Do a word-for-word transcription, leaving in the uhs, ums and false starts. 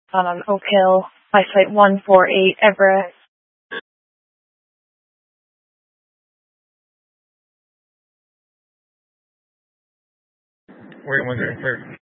Um, Oak Hill, by site one four eight, Everett. Where was it?